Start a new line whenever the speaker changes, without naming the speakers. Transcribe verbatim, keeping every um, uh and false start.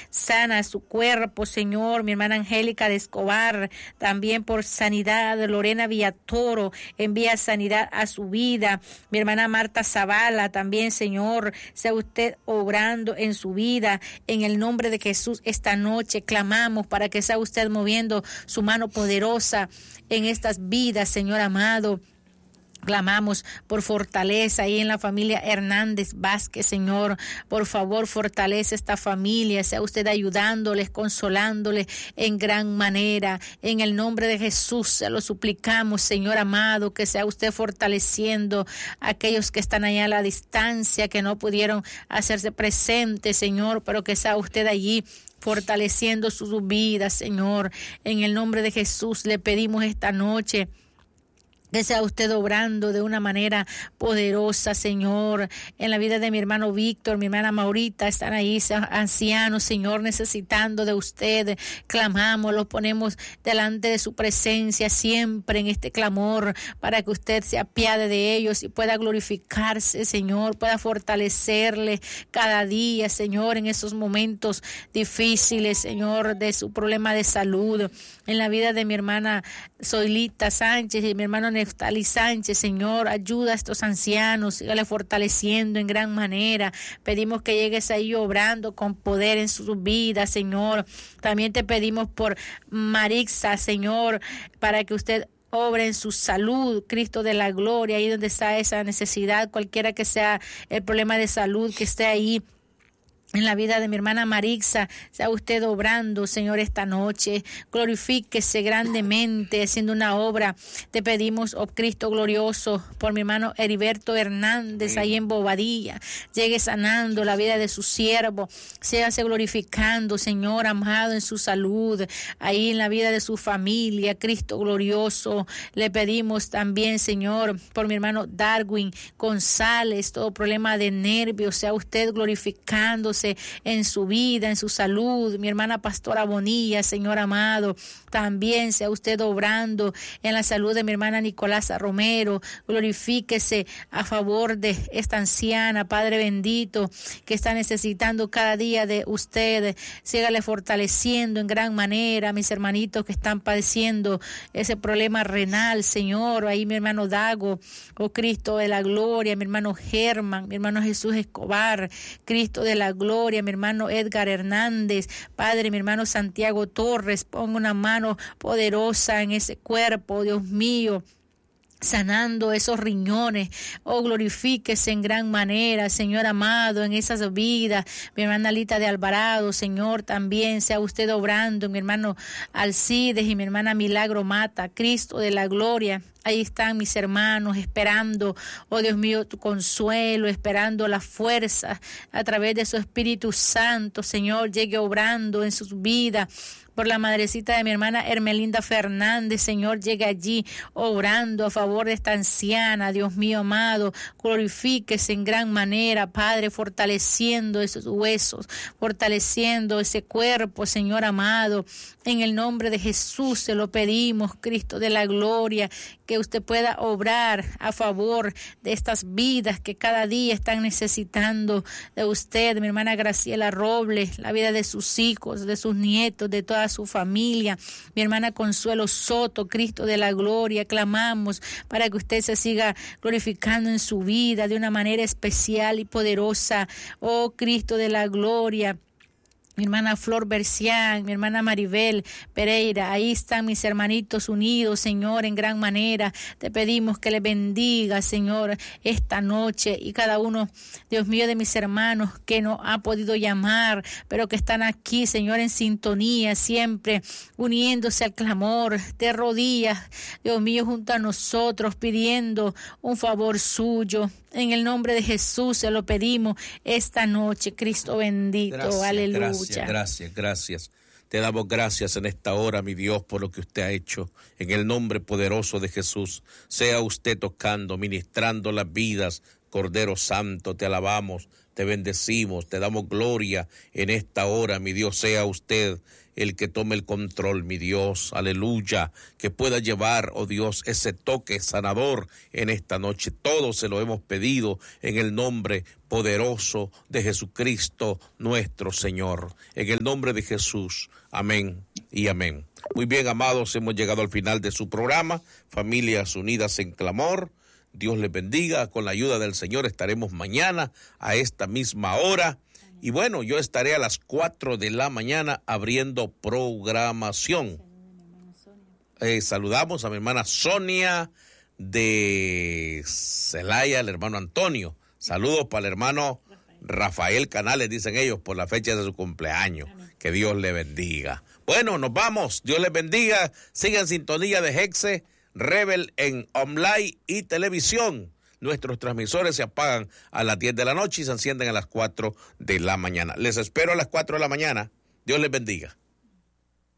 sana su cuerpo, Señor. Mi hermana Angélica de Escobar, también por sanidad. Lorena Villatoro, envía sanidad a su vida. Mi hermana Marta Zavala, también, Señor, sea usted obrando en su vida. En el nombre de Jesús, esta noche clamamos para que sea usted moviendo su mano poderosa en estas vidas, Señor amado. Clamamos por fortaleza ahí en la familia Hernández Vázquez, Señor. Por favor, fortalece esta familia, sea usted ayudándoles, consolándoles en gran manera. En el nombre de Jesús se lo suplicamos, Señor amado, que sea usted fortaleciendo a aquellos que están allá a la distancia, que no pudieron hacerse presentes, Señor, pero que sea usted allí fortaleciendo sus vidas, Señor. En el nombre de Jesús le pedimos esta noche que sea usted obrando de una manera poderosa, Señor, en la vida de mi hermano Víctor, mi hermana Maurita, están ahí ancianos, Señor, necesitando de usted. Clamamos, los ponemos delante de su presencia siempre en este clamor para que usted se apiade de ellos y pueda glorificarse, Señor, pueda fortalecerle cada día, Señor, en esos momentos difíciles, Señor, de su problema de salud. En la vida de mi hermana Zoilita Sánchez y mi hermano Neftali Sánchez, Señor, ayuda a estos ancianos, sígale fortaleciendo en gran manera. Pedimos que llegues ahí obrando con poder en sus vidas, Señor. También te pedimos por Marixa, Señor, para que usted obre en su salud, Cristo de la gloria, ahí donde está esa necesidad, cualquiera que sea el problema de salud que esté ahí. En la vida de mi hermana Marixa, sea usted obrando, Señor, esta noche. Glorifíquese grandemente, haciendo una obra. Te pedimos, oh Cristo glorioso, por mi hermano Heriberto Hernández, ahí en Bobadilla. Llegue sanando la vida de su siervo. Séase glorificando, Señor amado, en su salud. Ahí en la vida de su familia, Cristo glorioso. Le pedimos también, Señor, por mi hermano Darwin González, todo problema de nervios, sea usted glorificando en su vida, en su salud. Mi hermana Pastora Bonilla, Señor amado, también sea usted obrando en la salud de mi hermana Nicolasa Romero. Glorifíquese a favor de esta anciana, Padre bendito, que está necesitando cada día de usted. Sígale fortaleciendo en gran manera a mis hermanitos que están padeciendo ese problema renal, Señor. Ahí mi hermano Dago, oh Cristo de la gloria, mi hermano Germán, mi hermano Jesús Escobar, Cristo de la gloria. Gloria, mi hermano Edgar Hernández, Padre, mi hermano Santiago Torres, ponga una mano poderosa en ese cuerpo, Dios mío, sanando esos riñones. Oh, glorifíquese en gran manera, Señor amado, en esas vidas. Mi hermana Alita de Alvarado, Señor, también sea usted obrando. Mi hermano Alcides y mi hermana Milagro Mata, Cristo de la gloria. Ahí están mis hermanos esperando, oh Dios mío, tu consuelo, esperando la fuerza a través de su Espíritu Santo, Señor, llegue obrando en sus vidas. Por la madrecita de mi hermana Hermelinda Fernández, Señor, llegue allí obrando a favor de esta anciana, Dios mío amado, glorifíquese en gran manera, Padre, fortaleciendo esos huesos, fortaleciendo ese cuerpo, Señor amado, en el nombre de Jesús se lo pedimos, Cristo de la gloria, que usted pueda obrar a favor de estas vidas que cada día están necesitando de usted, mi hermana Graciela Robles, la vida de sus hijos, de sus nietos, de toda su familia, mi hermana Consuelo Soto, Cristo de la gloria, clamamos para que usted se siga glorificando en su vida de una manera especial y poderosa, oh Cristo de la gloria. Mi hermana Flor Bercián, mi hermana Maribel Pereira, ahí están mis hermanitos unidos, Señor, en gran manera. Te pedimos que le bendiga, Señor, esta noche y cada uno, Dios mío, de mis hermanos que no ha podido llamar, pero que están aquí, Señor, en sintonía, siempre uniéndose al clamor de rodillas, Dios mío, junto a nosotros, pidiendo un favor suyo. En el nombre de Jesús se lo pedimos esta noche, Cristo bendito,
gracias,
aleluya.
Gracias, gracias, gracias. Te damos gracias en esta hora, mi Dios, por lo que usted ha hecho. En el nombre poderoso de Jesús, sea usted tocando, ministrando las vidas. Cordero Santo, te alabamos, te bendecimos, te damos gloria en esta hora, mi Dios, sea usted el que tome el control, mi Dios, aleluya, que pueda llevar, oh Dios, ese toque sanador en esta noche. Todo se lo hemos pedido en el nombre poderoso de Jesucristo nuestro Señor. En el nombre de Jesús, amén y amén. Muy bien, amados, hemos llegado al final de su programa, Familias Unidas en Clamor. Dios les bendiga, con la ayuda del Señor estaremos mañana a esta misma hora. Y bueno, yo estaré a las cuatro de la mañana abriendo programación. Eh, saludamos a mi hermana Sonia de Celaya, el hermano Antonio. Saludos para el hermano Rafael Canales, dicen ellos, por la fecha de su cumpleaños. Que Dios le bendiga. Bueno, nos vamos. Dios les bendiga. Sigan sintonía de Hexe Rebel en online y televisión. Nuestros transmisores se apagan a las diez de la noche y se encienden a las cuatro de la mañana. Les espero a las cuatro de la mañana. Dios les bendiga.